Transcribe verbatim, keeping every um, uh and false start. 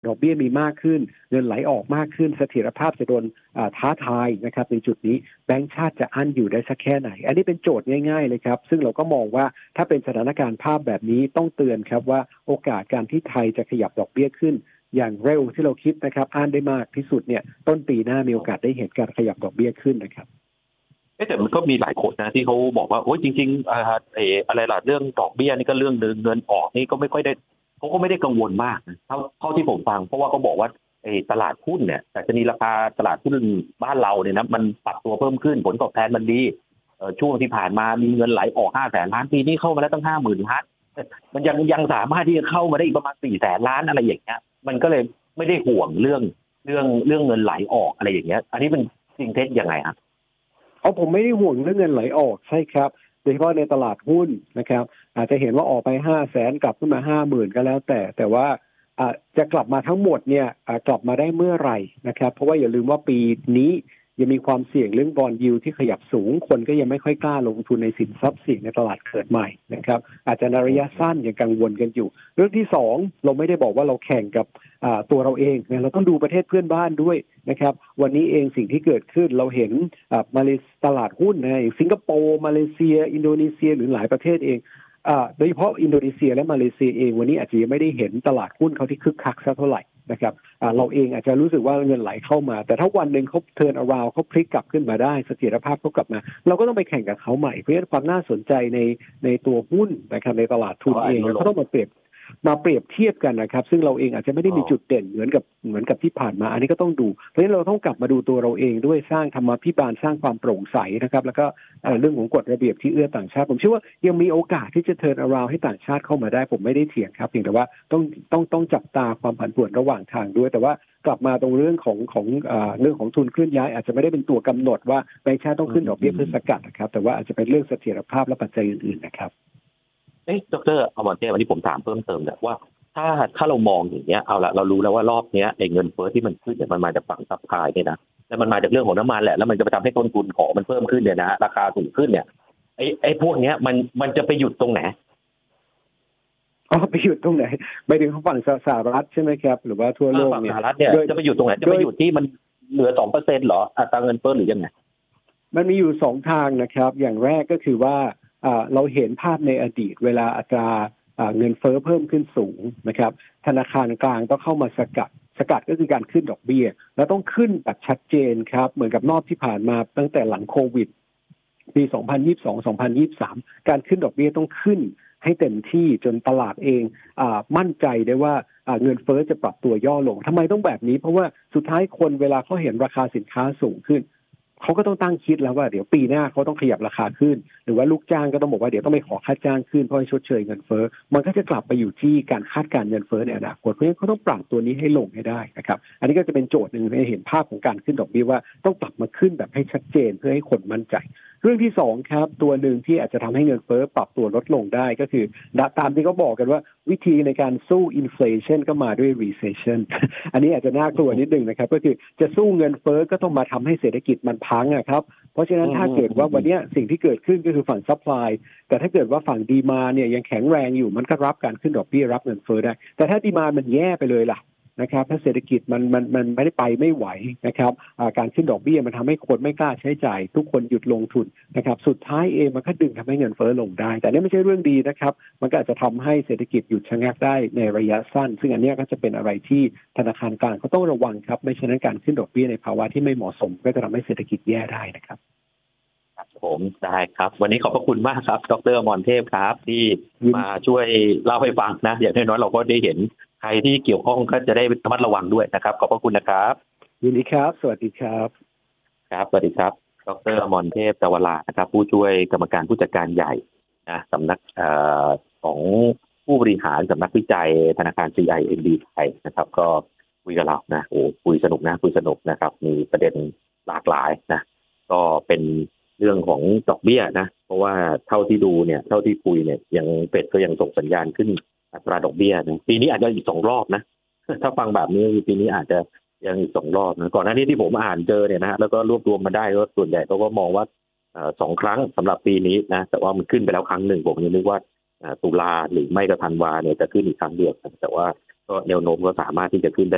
ดอกเบี้ยมีมากขึ้นเงินไหลออกมากขึ้นเสถียรภาพจะโดนท้าทายนะครับในจุดนี้แบงก์ชาติจะอั้นอยู่ได้สักแค่ไหนอันนี้เป็นโจทย์ง่ายๆเลยครับซึ่งเราก็มองว่าถ้าเป็นสถานการณ์ภาพแบบนี้ต้องเตือนครับว่าโอกาสการที่ไทยจะขยับดอกเบี้ยขึ้นอย่างเร็วที่เราคิดนะครับอั้นได้มากที่สุดเนี่ยต้นปีหน้ามีโอกาสได้เห็นการขยับดอกเบี้ยขึ้นนะครับแต่มันก็มีหลายคนนะที่เขาบอกว่าโอ้ยจริงๆอ่าเอออะไรล่ะเรื่องดอกเบี้ยนี่ก็เรื่องเดินเงินออกนี่ก็ไม่ค่อยได้เขาก็ไม่ได้กังวลมากเท่าเท่าที่ผมฟังเพราะว่าเขาบอกว่าไอ้ตลาดหุ้นเนี่ยแต่จะมีราคาตลาดหุ้นบ้านเราเนี่ยนะมันปรับตัวเพิ่มขึ้นผลตอบแทนมันดีเอ่อช่วงที่ผ่านมามีเงินไหลออกห้าแสนล้านปีนี้เข้ามาแล้วตั้งห้าหมื่นล้านมันยังยังสามารถที่จะเข้ามาได้อีกประมาณสี่แสนล้านอะไรอย่างเงี้ยมันก็เลยไม่ได้ห่วงเรื่องเรื่องเรื่องเงินไหลออกอะไรอย่างเงี้ยอันนี้เป็นจริงเท็จยังไงครับเอาผมไม่ได้ห่วงเรื่องเงินไหลออกใช่ครับโดยเฉพาะในตลาดหุ้นนะครับอาจจะเห็นว่าออกไปห้าแสนกลับขึ้นมาห้าหมื่นก็แล้วแต่แต่ว่าจะกลับมาทั้งหมดเนี่ยกลับมาได้เมื่อไหร่นะครับเพราะว่าอย่าลืมว่าปีนี้ยังมีความเสี่ยงเรื่องบอนด์ยิลด์ที่ขยับสูงคนก็ยังไม่ค่อยกล้าลงทุนในสินทรัพย์เสี่ยงในตลาดเกิดใหม่นะครับอาจจะในระยะสั้นยังกังวลกันอยู่เรื่องที่สองเราไม่ได้บอกว่าเราแข่งกับตัวเราเองนะเราต้องดูประเทศเพื่อนบ้านด้วยนะครับวันนี้เองสิ่งที่เกิดขึ้นเราเห็นมาเลเซียตลาดหุ้นในสิงคโปร์มาเลเซียอินโดนีเซียหรือหลายประเทศเองโดยเฉพาะอินโดนีเซียและมาเลเซียเองวันนี้อาจจะยังไม่ได้เห็นตลาดหุ้นเขาที่คึกคักสักเท่าไหร่นะครับเราเองอาจจะรู้สึกว่าเงินไหลเข้ามาแต่ถ้าวันหนึ่งเขาเทิร์นอราวด์เขาพลิกกลับขึ้นมาได้เสถียรภาพเขากลับมาเราก็ต้องไปแข่งกับเขาใหม่เพราะฉะนั้นความน่าสนใจในในตัวหุ้นนะครับในตลาดทุนเองเขาต้องมาเปรียบมาเปรียบเทียบกันนะครับซึ่งเราเองอาจจะไม่ได้มีจุดเด่นเหมือนกับเหมือนกับที่ผ่านมาอันนี้ก็ต้องดูเพราะฉะนั้นเราต้องกลับมาดูตัวเราเองด้วยสร้างธรรมาภิบาลสร้างความโปร่งใสนะครับแล้วก็เรื่องของกฎระเบียบที่เอื้อต่างชาติผมเชื่อว่ายังมีโอกาสที่จะเทิร์นอราวด์ให้ต่างชาติเข้ามาได้ผมไม่ได้เถียงครับเพียงแต่ว่าต้องต้องต้องจับตาความผันผวนระหว่างทางด้วยแต่ว่ากลับมาตรงเรื่องของของเรื่องของทุนเคลื่อนย้ายอาจจะไม่ได้เป็นตัวกำหนดว่าแบงก์ชาติต้องขึ้นดอกเบี้ยเพื่อสกัดนะครับแต่ว่าอาจจะเป็นเรื่องเสถียรภาพและปัจจัยอื่นๆนะครับเอ๊ะดร.อมรเทพวันนี้ผมถามเพิ่มเติมเนี่ยว่าถ้าถ้าเรามองอย่างเงี้ยเอาละเรารู้แล้วว่ารอบเนี้ยไอ้เงินเฟ้อที่มันขึ้นเนี่ยมันมาจากฝั่งซัพพลายเนี่ยนะแล้วมันมาจากเรื่องของน้ำมันแหละแล้วมันจะไปทำให้ต้นทุนของมันเพิ่มขึ้นเนี่ยนะราคาสูงขึ้นเนี่ยไอ้ไอ้พวกเนี้ยมันมันจะไปหยุดตรงไหนอ๋อไปหยุดตรงไหนไปถึงฝั่งสหรัฐใช่ไหมครับหรือว่าทั่วโลกเนี่ยสหรัฐเนี่ยจะไปหยุดตรงไหนจะไปหยุดที่มันเหลือ สองเปอร์เซ็นต์ เหรออัตราเงินเฟ้อหรือยังไงมันมีอยู่สองทางนะครับอย่างแรกก็คือว่าเราเห็นภาพในอดีตเวลาอัตราเงินเฟ้อเพิ่มขึ้นสูงนะครับธนาคารกลางต้องเข้ามาสกัดสกัดก็คือการขึ้นดอกเบี้ยแล้วต้องขึ้นแบบชัดเจนครับเหมือนกับรอบที่ผ่านมาตั้งแต่หลังโควิดปีสองพันยี่สิบสอง สองพันยี่สิบสามการขึ้นดอกเบี้ยต้องขึ้นให้เต็มที่จนตลาดเองอ่ามั่นใจได้ว่าเงินเฟ้อจะปรับตัวย่อลงทำไมต้องแบบนี้เพราะว่าสุดท้ายคนเวลาเขาเห็นราคาสินค้าสูงขึ้นเขาก็ต้องตั้งคิดแล้วว่าเดี๋ยวปีหน้าเขาต้องขยับราคาขึ้นหรือว่าลูกจ้างก็ต้องบอกว่าเดี๋ยวต้องไปขอค่าจ้างขึ้นเพื่อให้ชดเชยเงินเฟ้อมันก็จะกลับไปอยู่ที่การคาดการเงินเฟ้อในอนาคตเพราะฉะนั้นเขาต้องปรับตัวนี้ให้ลงให้ได้นะครับอันนี้ก็จะเป็นโจทย์หนึ่งให้เห็นภาพของการขึ้นดอกเบี้ยว่าต้องปรับมาขึ้นแบบให้ชัดเจนเพื่อให้คนมั่นใจเรื่องที่สองครับตัวหนึ่งที่อาจจะทำให้เงินเฟ้อปรับตัวลดลงได้ก็คือตามที่เขาบอกกันว่าวิธีในการสู้อินเฟลชันก็มาด้วย recession อันนี้อาจจะน่ากลัวนิดนึงนะครับก็คือจะสู้เงินเฟ้อก็ต้องมาทำให้เศรษฐกิจมันพังนะครับเพราะฉะนั้นถ้าเกิดว่าวันนี้สิ่งที่เกิดขึ้นก็คือฝั่งซัพพลายแต่ถ้าเกิดว่าฝั่งดีมาเนี่ยยังแข็งแรงอยู่มันก็รับการขึ้นดอกเบี้ยรับเงินเฟ้อได้แต่ถ้าดีมามันแย่ไปเลยล่ะนะครับถ้าเศรษฐกิจมันมันมันไม่ได้ไปไม่ไหวนะครับการขึ้นดอกเบี้ยมันทำให้คนไม่กล้าใช้จ่ายทุกคนหยุดลงทุนนะครับสุดท้ายเองมันก็ดึงทำให้เงินเฟ้อลงได้แต่นี่ไม่ใช่เรื่องดีนะครับมันก็อาจจะทำให้เศรษฐกิจหยุดชะงักได้ในระยะสั้นซึ่งอันนี้ก็จะเป็นอะไรที่ธนาคารกลางเขาต้องระวังครับไม่เช่นนั้นการขึ้นดอกเบี้ยในภาวะที่ไม่เหมาะสมก็จะทำให้เศรษฐกิจแย่ได้นะครับผมได้ครับวันนี้ขอบพระคุณมากครับดร.อมรเทพครับที่มาช่วยเล่าให้ฟังนะอย่างน้อยๆเราก็ได้เห็นใครที่เกี่ยวข้องก็จะได้ระมัดระวังด้วยนะครับขอบพระคุณนะครับยินดีครับสวัสดีครับครับสวัสดีครับดร.อมรเทพจวรานะครับผู้ช่วยกรรมการผู้จัดการใหญ่นะสำนักเอ่อของผู้บริหารสำนักวิจัยธนาคาร ซี ไอ เอ็น บี ไทยนะครับก็คุยกับเรานะโอ้คุยสนุกนะคุยสนุกนะครับมีประเด็นหลากหลายนะก็เป็นเรื่องของดอกเบี้ยนะเพราะว่าเท่าที่ดูเนี่ยเท่าที่คุยเนี่ยยังเฟดก็ยังส่งสัญญาณขึ้นอัตราดอกเบี้ยนะปีนี้อาจจะอีกสองรอบนะถ้าฟังแบบนี้ปีนี้อาจจะยังอีกสองรอบนะก่อนหน้านี้ที่ผมอ่านเจอเนี่ยนะแล้วก็รวบรวมมาได้ก็ส่วนใหญ่เขาก็มองว่าสองครั้งสำหรับปีนี้นะแต่ว่ามันขึ้นไปแล้วครั้งหนึ่งผมยังนึกว่าตุลาหรือไม่ก็ธันวาเนี่ยจะขึ้นอีกครั้งเดียวแต่ว่าก็แนวโน้มก็สามารถที่จะขึ้นได้